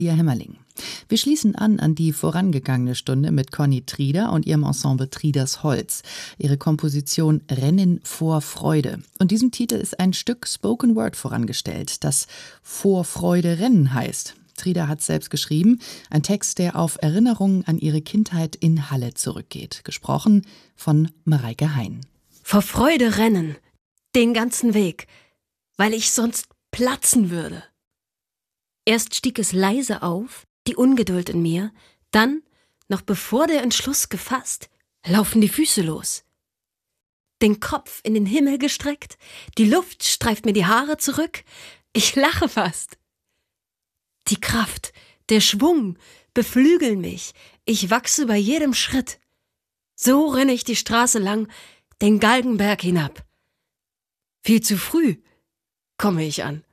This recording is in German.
Ihr Hämmerling. Wir schließen an die vorangegangene Stunde mit Conny Trieder und ihrem Ensemble Trieders Holz. Ihre Komposition Rennen vor Freude. Und diesem Titel ist ein Stück Spoken Word vorangestellt, das Vor Freude Rennen heißt. Trieder hat selbst geschrieben, ein Text, der auf Erinnerungen an ihre Kindheit in Halle zurückgeht. Gesprochen von Mareike Hein. Vor Freude rennen, den ganzen Weg, weil ich sonst platzen würde. Erst stieg es leise auf, die Ungeduld in mir, dann, noch bevor der Entschluss gefasst, laufen die Füße los. Den Kopf in den Himmel gestreckt, die Luft streift mir die Haare zurück, ich lache fast. Die Kraft, der Schwung beflügeln mich, ich wachse bei jedem Schritt. So renne ich die Straße lang, den Galgenberg hinab. Viel zu früh komme ich an.